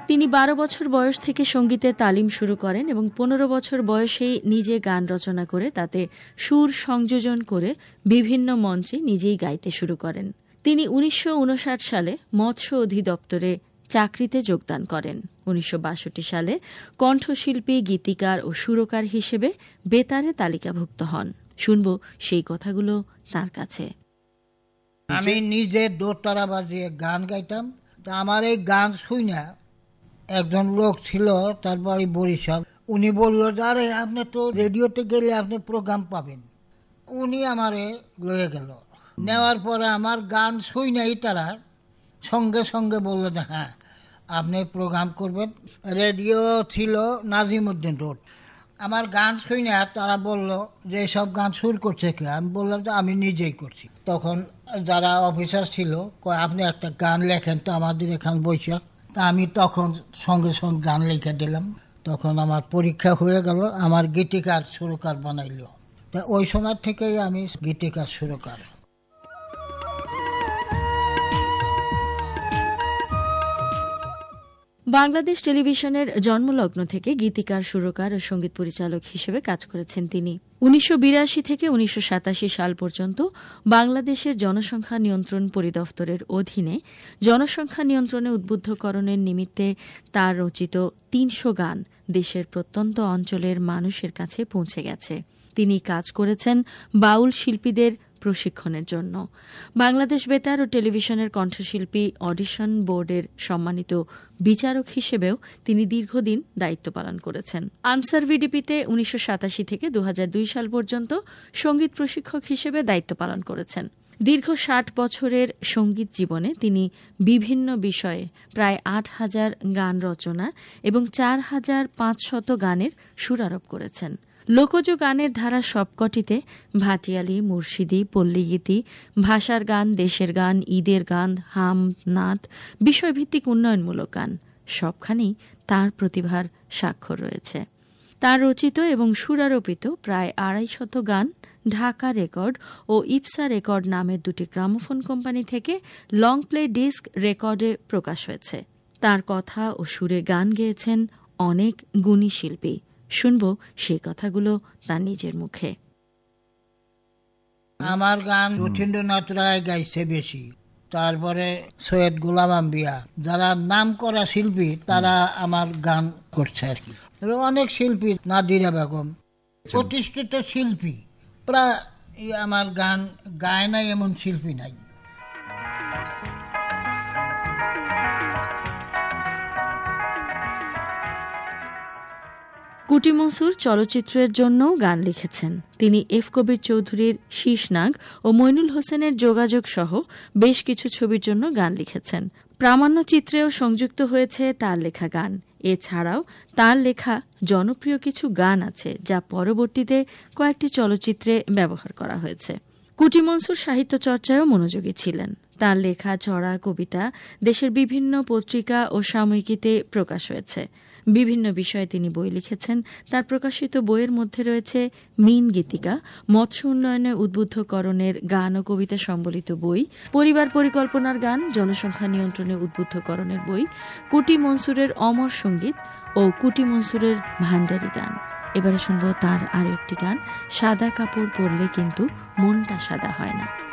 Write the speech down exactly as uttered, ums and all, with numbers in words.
তিনি বারো বছর বয়স থেকে সঙ্গীতের তালিম শুরু করেন এবং পনেরো বছর বয়সেই নিজে গান রচনা করে তাতে সুর সংযোজন করে বিভিন্ন মঞ্চে নিজেই গাইতে শুরু করেন। তিনি উনিশশো উনষাট সালে মৎস্য অধিদপ্তরে চাকরিতে যোগদান করেন। উনিশশো বাষট্টি সালে কণ্ঠশিল্পী, গীতিকার ও সুরকার হিসেবে বেতারে তালিকাভুক্ত হন। শুনব সেই কথাগুলো তার কাছে। আমি নিজে দোতারা বাজিয়ে গান গাইতাম। আমার এই গান শুনে একজন লোক ছিল, তার বাড়ি বরিশাল। উনি বলল যে আরে আপনি তো রেডিওতে গেলে আপনি প্রোগ্রাম পাবেন। উনি আমারে লয়ে গেল। নেওয়ার পরে আমার গান শুনেই তারা সঙ্গে সঙ্গে বলল যে হ্যাঁ আপনি প্রোগ্রাম করবেন। রেডিও ছিল নাজিমউদ্দিন রোড। আমার গান শুনে তারা বলল যে সব গান সুর করছে কে? আমি বললাম যে আমি নিজেই করছি। তখন যারা অফিসার ছিল কয় আপনি একটা গান লেখেন তো আমাদের এখান বৈশাখ। তা আমি তখন সঙ্গে সঙ্গে গান লিখে দিলাম। তখন আমার পরীক্ষা হয়ে গেল, আমার গীতিকার সুরকার বানাইল। তা ওই সময় থেকেই আমি গীতিকার সুরকার। বাংলাদেশ টেলিভিশনের জন্মলগ্ন থেকে গীতিকার, সুরকার ও সঙ্গীত পরিচালক হিসেবে কাজ করেছেন তিনি। উনিশশো বিরাশি থেকে উনিশশো সাতাশি সাল পর্যন্ত বাংলাদেশের জনসংখ্যা নিয়ন্ত্রণ পরিদপ্তরের অধীনে জনসংখ্যা নিয়ন্ত্রণে উদ্বুদ্ধকরণের নিমিত্তে তার রচিত তিনশো গান দেশের প্রত্যন্ত অঞ্চলের মানুষের কাছে পৌঁছে গেছে। তিনি কাজ করেছেন বাউল শিল্পীদের প্রশিক্ষণের জন্য। বাংলাদেশ বেতার ও টেলিভিশনের কণ্ঠশিল্পী অডিশন বোর্ডের সম্মানিত বিচারক হিসেবেও তিনি দীর্ঘদিন দায়িত্ব পালন করেছেন। আনসার ভিডিপিতে উনিশশো সাতাশি থেকে দু হাজার দুই সাল পর্যন্ত সঙ্গীত প্রশিক্ষক হিসেবে দায়িত্ব পালন করেছেন। দীর্ঘ ষাট বছরের সঙ্গীত জীবনে তিনি বিভিন্ন বিষয়ে প্রায় আট হাজার গান রচনা এবং চার হাজার পাঁচশত গানের সুরারোপ করেছেন। লোকজ গানের ধারা সবকটিতে ভাটিয়ালি, মুর্শিদি, পল্লীগীতি, ভাষার গান, দেশের গান, ঈদের গান, হাম, নাত, বিষয়ভিত্তিক উন্নয়নমূলক গান সবখানেই তার প্রতিভার স্বাক্ষর রয়েছে। তার রচিত এবং সুরারোপিত প্রায় আড়াই শত গান ঢাকা রেকর্ড ও ইপসা রেকর্ড নামের দুটি গ্রামোফোন কোম্পানি থেকে লং প্লে ডিস্ক রেকর্ডে প্রকাশ হয়েছে। তার কথা ও সুরে গান গেয়েছেন অনেক গুণী শিল্পী। শুনব সেই কথাগুলো তার নিজের মুখে। আমার গান রথীন্দ্রনাথ রায় গাইছে বেশি, তারপরে সৈয়দ গোলাম আম্বিয়া, যারা নাম করা শিল্পী তারা আমার গান করছে আর কি। অনেক শিল্পী, নাদিরা বেগম, প্রতিষ্ঠিত শিল্পী, প্রায় আমার গান গায় নাই এমন শিল্পী নাই। কুটি মনসুর চলচ্চিত্রের জন্যও গান লিখেছেন। তিনি এফ কবির চৌধুরীর শীষনাগ ও মইনুল হোসেনের যোগাযোগ সহ বেশ কিছু ছবির জন্য গান লিখেছেন। প্রামাণ্য চিত্রেও সংযুক্ত হয়েছে তার লেখা গান। এছাড়াও তার লেখা জনপ্রিয় কিছু গান আছে যা পরবর্তীতে কয়েকটি চলচ্চিত্রে ব্যবহার করা হয়েছে। কুটি মনসুর সাহিত্য চর্চায়ও মনোযোগী ছিলেন। তার লেখা ছড়া, কবিতা দেশের বিভিন্ন পত্রিকা ও সাময়িকীতে প্রকাশ হয়েছে। বিভিন্ন বিষয়ে তিনি বই লিখেছেন। তার প্রকাশিত বইয়ের মধ্যে রয়েছে মিন গীতিকা, মৎস্য উন্নয়নে উদ্বুদ্ধকরণের গান ও কবিতা সম্বলিত বই, পরিবার পরিকল্পনার গান, জনসংখ্যা নিয়ন্ত্রণে উদ্বুদ্ধকরণের বই, কুটি মনসুরের অমর সঙ্গীত ও কুটি মনসুরের ভান্ডারি গান। এবারে শুনব তার আরও একটি গান, সাদা কাপড় পরলে কিন্তু মনটা সাদা হয় না।